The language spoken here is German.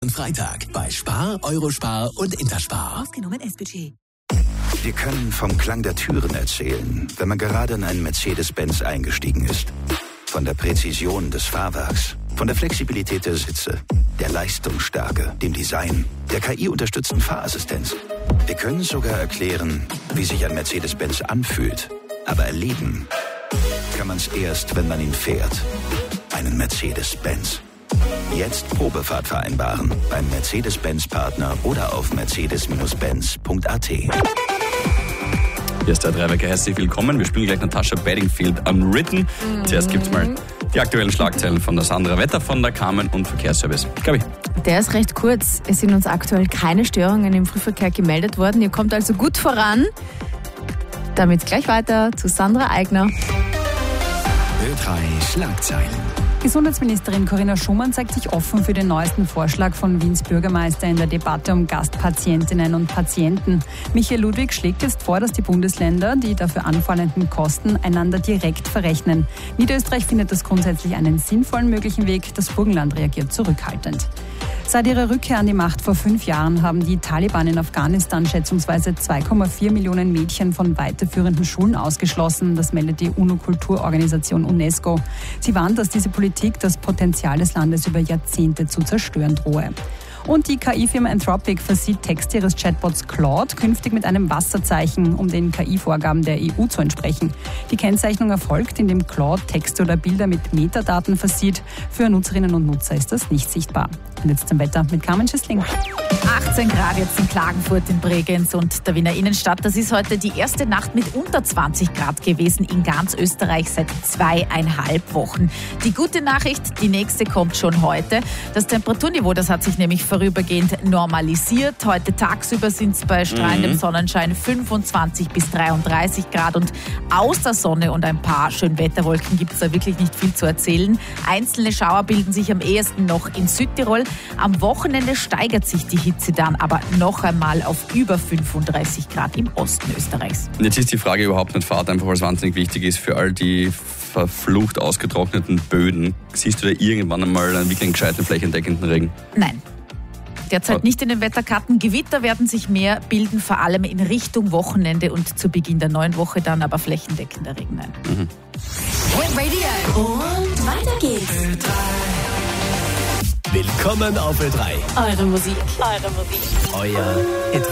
und Freitag bei Spar, Eurospar und Interspar. Ausgenommen S-Budget. Wir können vom Klang der Türen erzählen, wenn man gerade in einen Mercedes-Benz eingestiegen ist. Von der Präzision des Fahrwerks, von der Flexibilität der Sitze, der Leistungsstärke, dem Design, der KI-unterstützten Fahrassistenz. Wir können sogar erklären, wie sich ein Mercedes-Benz anfühlt. Aber erleben kann man es erst, wenn man ihn fährt. Einen Mercedes-Benz. Jetzt Probefahrt vereinbaren beim Mercedes-Benz-Partner oder auf mercedes-benz.at. Hier ist der Dreiwecker, herzlich willkommen. Wir spielen gleich Natasha Bedingfield Unwritten. Zuerst gibt's mal die aktuellen Schlagzeilen von der Sandra Wetter, von der Carmen und Verkehrsservice. Gabi. Der ist recht kurz. Es sind uns aktuell keine Störungen im Frühverkehr gemeldet worden. Ihr kommt also gut voran. Damit gleich weiter zu Sandra Eigner. Ö3 Schlagzeilen. Gesundheitsministerin Corinna Schumann zeigt sich offen für den neuesten Vorschlag von Wiens Bürgermeister in der Debatte um Gastpatientinnen und Patienten. Michael Ludwig schlägt jetzt vor, dass die Bundesländer die dafür anfallenden Kosten einander direkt verrechnen. Niederösterreich findet das grundsätzlich einen sinnvollen möglichen Weg. Das Burgenland reagiert zurückhaltend. Seit ihrer Rückkehr an die Macht vor 5 Jahren haben die Taliban in Afghanistan schätzungsweise 2,4 Millionen Mädchen von weiterführenden Schulen ausgeschlossen. Das meldet die UNO-Kulturorganisation UNESCO. Sie warnt, dass diese Politik das Potenzial des Landes über Jahrzehnte zu zerstören drohe. Und die KI-Firma Anthropic versieht Texte ihres Chatbots Claude künftig mit einem Wasserzeichen, um den KI-Vorgaben der EU zu entsprechen. Die Kennzeichnung erfolgt, indem Claude Texte oder Bilder mit Metadaten versieht. Für Nutzerinnen und Nutzer ist das nicht sichtbar. Und jetzt zum Wetter mit Carmen Schissling. 18 Grad jetzt in Klagenfurt, in Bregenz und der Wiener Innenstadt. Das ist heute die erste Nacht mit unter 20 Grad gewesen in ganz Österreich seit 2,5 Wochen. Die gute Nachricht, die nächste kommt schon heute. Das Temperaturniveau, das hat sich nämlich vorübergehend normalisiert. Heute tagsüber sind es bei strahlendem Sonnenschein 25 bis 33 Grad und aus der Sonne und ein paar Schönwetterwolken gibt es da wirklich nicht viel zu erzählen. Einzelne Schauer bilden sich am ehesten noch in Südtirol. Am Wochenende steigert sich die Hitze dann aber noch einmal auf über 35 Grad im Osten Österreichs. Und jetzt ist die Frage überhaupt nicht Fahrt, einfach weil es wahnsinnig wichtig ist für all die verflucht ausgetrockneten Böden. Siehst du da irgendwann einmal einen wirklich gescheiten flächendeckenden Regen? Nein. Derzeit nicht in den Wetterkarten. Gewitter werden sich mehr bilden, vor allem in Richtung Wochenende und zu Beginn der neuen Woche dann aber flächendeckender Regen. Nein. Und weiter geht's. Willkommen auf Ö3. Eure Musik. Euer